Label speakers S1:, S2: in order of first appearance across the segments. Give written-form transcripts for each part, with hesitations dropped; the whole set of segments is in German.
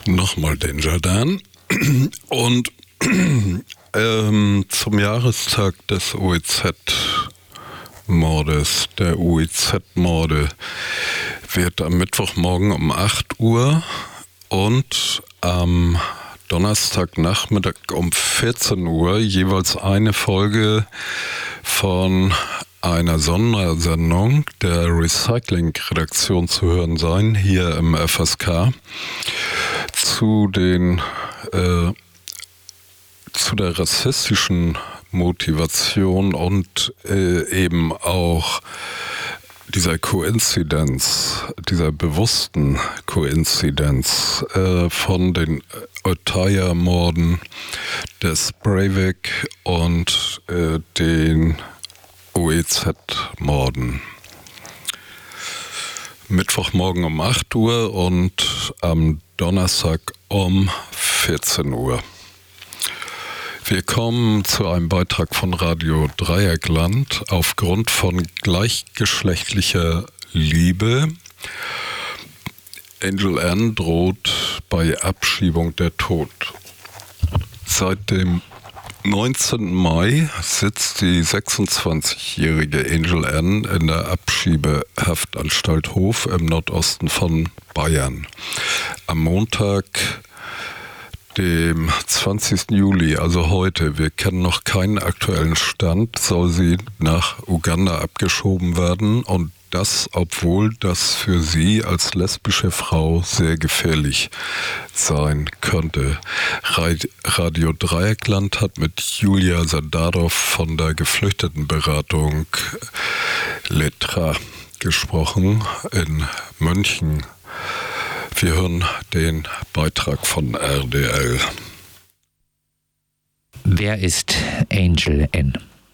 S1: Nochmal Danger Dan. Und zum Jahrestag des OEZ-Mordes, der OEZ-Morde, wird am Mittwochmorgen um 8 Uhr und am Donnerstagnachmittag um 14 Uhr jeweils eine Folge von einer Sondersendung der Recycling-Redaktion zu hören sein, hier im FSK, zu der rassistischen Motivation und eben auch dieser Koinzidenz, dieser bewussten Koinzidenz von den Utøya-Morden, des Breivik und den OEZ-Morden. Mittwochmorgen um 8 Uhr und am Donnerstag um 14 Uhr. Wir kommen zu einem Beitrag von Radio Dreieckland aufgrund von gleichgeschlechtlicher Liebe. Angel N. droht bei Abschiebung der Tod. Seit dem 19. Mai sitzt die 26-jährige Angel N. in der Abschiebehaftanstalt Hof im Nordosten von Bayern. Am Montag, dem 20. Juli, also heute, wir kennen noch keinen aktuellen Stand, soll sie nach Uganda abgeschoben werden, und das, obwohl das für sie als lesbische Frau sehr gefährlich sein könnte. Radio Dreieckland hat mit Julia Sadarov von der Geflüchtetenberatung Letra gesprochen in München. Wir hören den Beitrag von RDL.
S2: Wer ist Angel N.?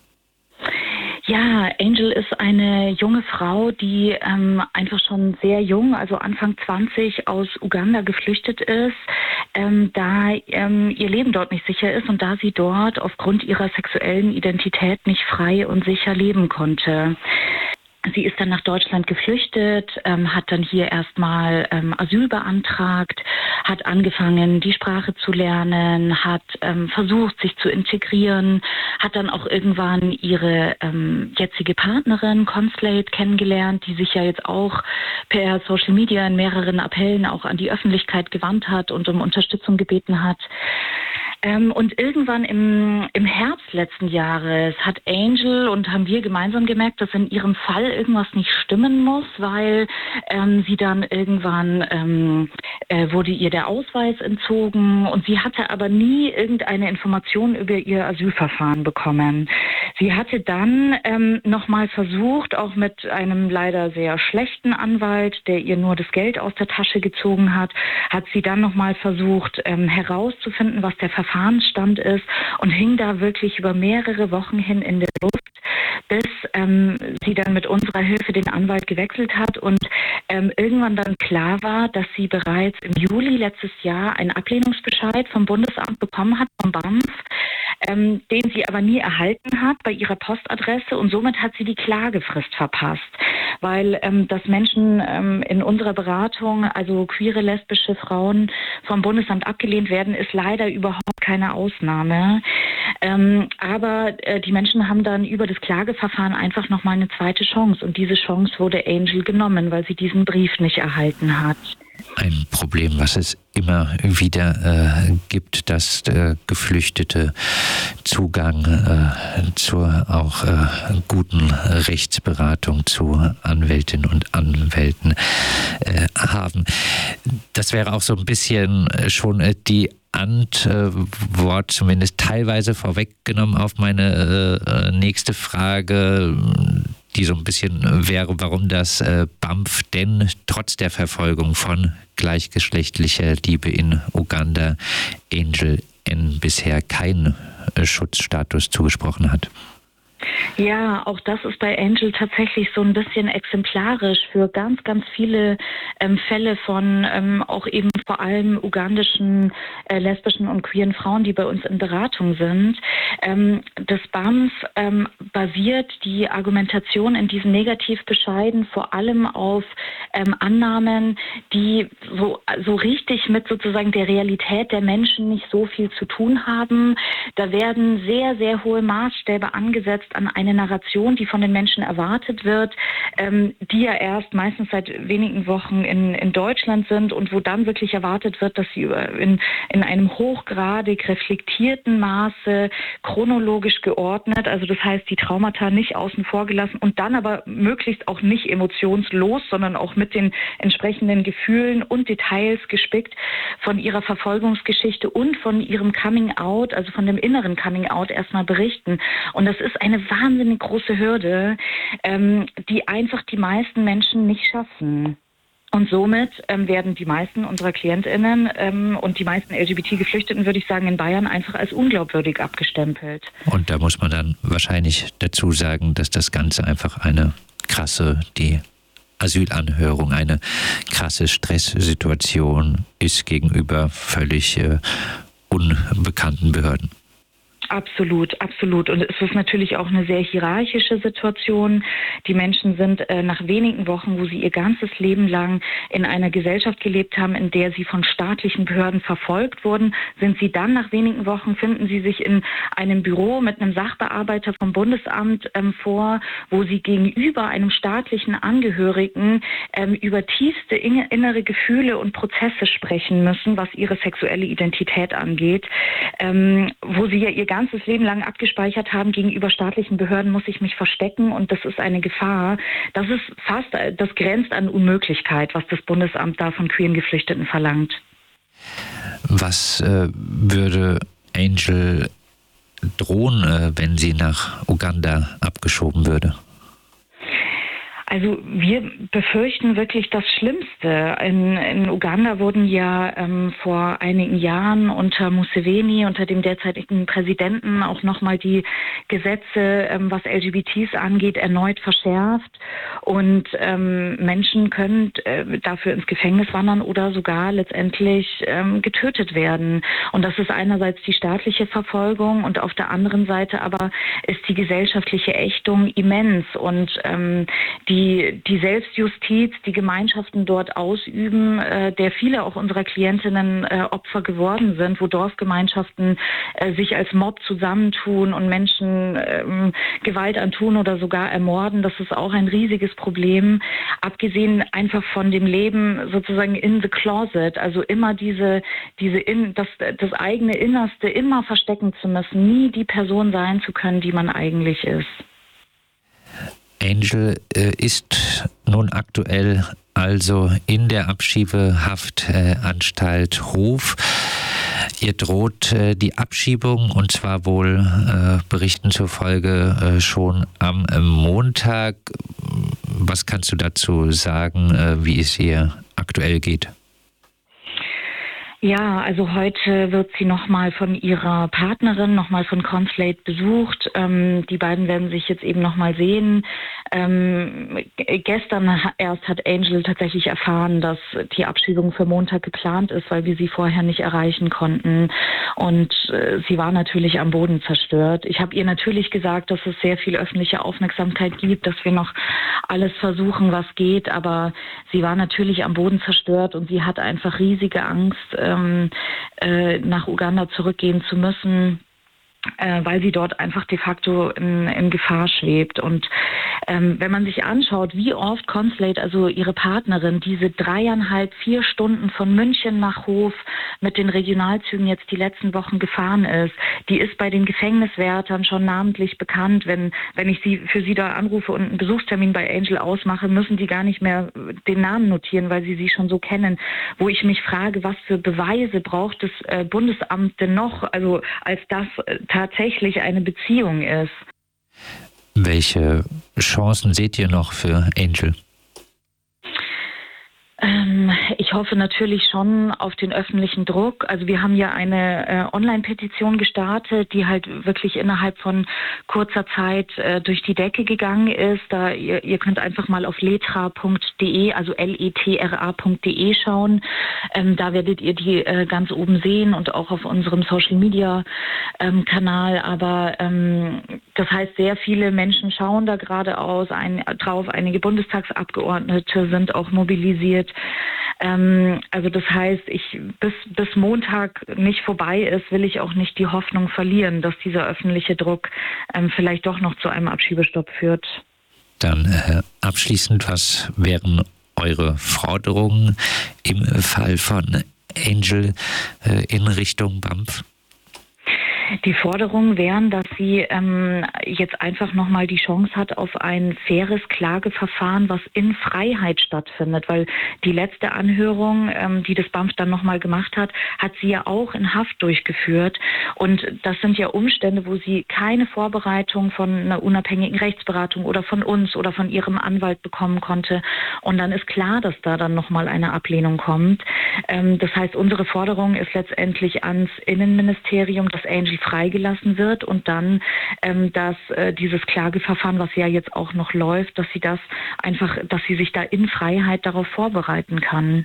S3: Ja, Angel ist eine junge Frau, die einfach schon sehr jung, also Anfang 20, aus Uganda geflüchtet ist, da ihr Leben dort nicht sicher ist und da sie dort aufgrund ihrer sexuellen Identität nicht frei und sicher leben konnte. Sie ist dann nach Deutschland geflüchtet, hat dann hier erstmal Asyl beantragt, hat angefangen, die Sprache zu lernen, hat versucht, sich zu integrieren, hat dann auch irgendwann ihre jetzige Partnerin Conslate kennengelernt, die sich ja jetzt auch per Social Media in mehreren Appellen auch an die Öffentlichkeit gewandt hat und um Unterstützung gebeten hat. Und irgendwann im Herbst letzten Jahres hat Angel und haben wir gemeinsam gemerkt, dass in ihrem Fall irgendwas nicht stimmen muss, weil sie dann irgendwann wurde ihr der Ausweis entzogen und sie hatte aber nie irgendeine Information über ihr Asylverfahren bekommen. Sie hatte dann nochmal versucht, auch mit einem leider sehr schlechten Anwalt, der ihr nur das Geld aus der Tasche gezogen hat sie dann nochmal versucht herauszufinden, was der Verfahrensstand ist, und hing da wirklich über mehrere Wochen hin in der Luft, bis sie dann mit unserer Hilfe den Anwalt gewechselt hat und irgendwann dann klar war, dass sie bereits im Juli letztes Jahr einen Ablehnungsbescheid vom Bundesamt bekommen hat, vom BAMF, den sie aber nie erhalten hat bei ihrer Postadresse, und somit hat sie die Klagefrist verpasst, weil dass Menschen in unserer Beratung, also queere, lesbische Frauen, vom Bundesamt abgelehnt werden, ist leider überhaupt keine Ausnahme. Aber die Menschen haben dann über das Klageverfahren einfach nochmal eine zweite Chance, und diese Chance wurde Angel genommen, weil sie diesen Brief nicht erhalten hat.
S2: Ein Problem, was es immer wieder gibt, dass Geflüchtete Zugang zur auch guten Rechtsberatung zu Anwältinnen und Anwälten haben. Das wäre auch so ein bisschen schon die Antwort, zumindest teilweise vorweggenommen, auf meine nächste Frage, die so ein bisschen wäre, warum das BAMF denn trotz der Verfolgung von gleichgeschlechtlicher Liebe in Uganda Angel N. bisher keinen Schutzstatus zugesprochen hat.
S3: Ja, auch das ist bei Angel tatsächlich so ein bisschen exemplarisch für ganz, ganz viele Fälle von auch eben vor allem ugandischen, lesbischen und queeren Frauen, die bei uns in Beratung sind. Des BAMF basiert die Argumentation in diesen Negativbescheiden vor allem auf Annahmen, die so richtig mit sozusagen der Realität der Menschen nicht so viel zu tun haben. Da werden sehr, sehr hohe Maßstäbe angesetzt an eine Narration, die von den Menschen erwartet wird, die ja erst meistens seit wenigen Wochen in Deutschland sind und wo dann wirklich erwartet wird, dass sie in einem hochgradig reflektierten Maße chronologisch geordnet, also das heißt die Traumata nicht außen vor gelassen und dann aber möglichst auch nicht emotionslos, sondern auch mit den entsprechenden Gefühlen und Details gespickt von ihrer Verfolgungsgeschichte und von ihrem Coming Out, also von dem inneren Coming Out erstmal berichten. Und das ist eine wahnsinnig große Hürde, die einfach die meisten Menschen nicht schaffen. Und somit werden die meisten unserer KlientInnen und die meisten LGBT-Geflüchteten, würde ich sagen, in Bayern einfach als unglaubwürdig abgestempelt.
S2: Und da muss man dann wahrscheinlich dazu sagen, dass das Ganze einfach die Asylanhörung, eine krasse Stresssituation ist gegenüber völlig unbekannten Behörden.
S3: Absolut, absolut. Und es ist natürlich auch eine sehr hierarchische Situation. Die Menschen sind nach wenigen Wochen, wo sie ihr ganzes Leben lang in einer Gesellschaft gelebt haben, in der sie von staatlichen Behörden verfolgt wurden, sind sie dann nach wenigen Wochen, finden sie sich in einem Büro mit einem Sachbearbeiter vom Bundesamt vor, wo sie gegenüber einem staatlichen Angehörigen über tiefste innere Gefühle und Prozesse sprechen müssen, was ihre sexuelle Identität angeht, wo sie ja ihr ganzes Leben lang abgespeichert haben, gegenüber staatlichen Behörden muss ich mich verstecken und das ist eine Gefahr. Das grenzt an Unmöglichkeit, was das Bundesamt da von queeren Geflüchteten verlangt.
S2: Was würde Angel drohen, wenn sie nach Uganda abgeschoben würde?
S3: Also wir befürchten wirklich das Schlimmste. In Uganda wurden ja vor einigen Jahren unter Museveni, unter dem derzeitigen Präsidenten, auch nochmal die Gesetze, was LGBTs angeht, erneut verschärft. Und Menschen können dafür ins Gefängnis wandern oder sogar letztendlich getötet werden. Und das ist einerseits die staatliche Verfolgung und auf der anderen Seite aber ist die gesellschaftliche Ächtung immens. Und die Selbstjustiz, die Gemeinschaften dort ausüben, der viele auch unserer Klientinnen Opfer geworden sind, wo Dorfgemeinschaften sich als Mob zusammentun und Menschen Gewalt antun oder sogar ermorden, das ist auch ein riesiges Problem. Abgesehen einfach von dem Leben sozusagen in the closet, also immer das eigene Innerste immer verstecken zu müssen, nie die Person sein zu können, die man eigentlich ist.
S2: Angel ist nun aktuell also in der Abschiebehaftanstalt Hof. Ihr droht die Abschiebung und zwar wohl Berichten zufolge schon am Montag. Was kannst du dazu sagen, wie es ihr aktuell geht?
S3: Ja, also heute wird sie nochmal von ihrer Partnerin, nochmal von Conslate besucht. Die beiden werden sich jetzt eben nochmal sehen. Gestern erst hat Angel tatsächlich erfahren, dass die Abschiebung für Montag geplant ist, weil wir sie vorher nicht erreichen konnten. Und sie war natürlich am Boden zerstört. Ich habe ihr natürlich gesagt, dass es sehr viel öffentliche Aufmerksamkeit gibt, dass wir noch alles versuchen, was geht. Aber sie war natürlich am Boden zerstört und sie hat einfach riesige Angst, nach Uganda zurückgehen zu müssen, weil sie dort einfach de facto in Gefahr schwebt. Und wenn man sich anschaut, wie oft Conslate, also ihre Partnerin, diese 3,5, 4 Stunden von München nach Hof mit den Regionalzügen jetzt die letzten Wochen gefahren ist, die ist bei den Gefängniswärtern schon namentlich bekannt. Wenn ich für sie da anrufe und einen Besuchstermin bei Angel ausmache, müssen die gar nicht mehr den Namen notieren, weil sie schon so kennen. Wo ich mich frage, was für Beweise braucht das Bundesamt denn noch, also als das tatsächlich eine Beziehung ist.
S2: Welche Chancen seht ihr noch für Angel?
S3: Ich hoffe natürlich schon auf den öffentlichen Druck. Also wir haben ja eine Online-Petition gestartet, die halt wirklich innerhalb von kurzer Zeit durch die Decke gegangen ist. Ihr könnt einfach mal auf letra.de, also letra.de schauen. Da werdet ihr die ganz oben sehen und auch auf unserem Social-Media-Kanal. Aber das heißt, sehr viele Menschen schauen da gerade drauf. Einige Bundestagsabgeordnete sind auch mobilisiert. Also das heißt, bis Montag nicht vorbei ist, will ich auch nicht die Hoffnung verlieren, dass dieser öffentliche Druck vielleicht doch noch zu einem Abschiebestopp führt.
S2: Dann abschließend, was wären eure Forderungen im Fall von Angel in Richtung BAMF?
S3: Die Forderungen wären, dass sie jetzt einfach nochmal die Chance hat auf ein faires Klageverfahren, was in Freiheit stattfindet, weil die letzte Anhörung, die das BAMF dann nochmal gemacht hat sie ja auch in Haft durchgeführt. Und das sind ja Umstände, wo sie keine Vorbereitung von einer unabhängigen Rechtsberatung oder von uns oder von ihrem Anwalt bekommen konnte. Und dann ist klar, dass da dann nochmal eine Ablehnung kommt. Das heißt, unsere Forderung ist letztendlich ans Innenministerium, dass Angel freigelassen wird und dann, dass dieses Klageverfahren, was ja jetzt auch noch läuft, dass sie sich da in Freiheit darauf vorbereiten kann.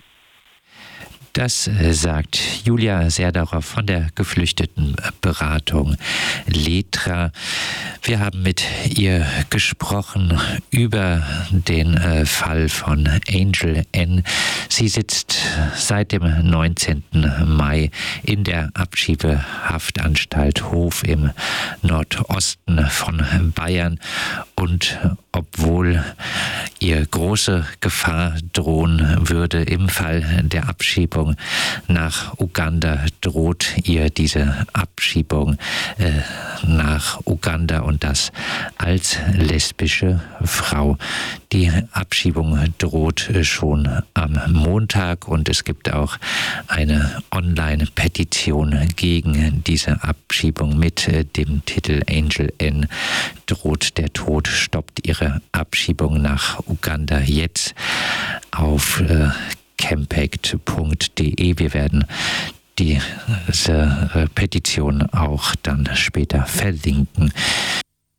S2: Das sagt Julia Serdacher von der Geflüchtetenberatung Letra. Wir haben mit ihr gesprochen über den Fall von Angel N. Sie sitzt seit dem 19. Mai in der Abschiebehaftanstalt Hof im Nordosten von Bayern. Und obwohl ihr große Gefahr drohen würde im Fall der Abschiebung nach Uganda, droht ihr diese Abschiebung nach Uganda und das als lesbische Frau. Die Abschiebung droht schon am Montag und es gibt auch eine Online-Petition gegen diese Abschiebung mit dem Titel Angel N. droht der Tod, stoppt ihre Abschiebung nach Uganda jetzt auf campact.de. Wir werden diese Petition auch dann später verlinken.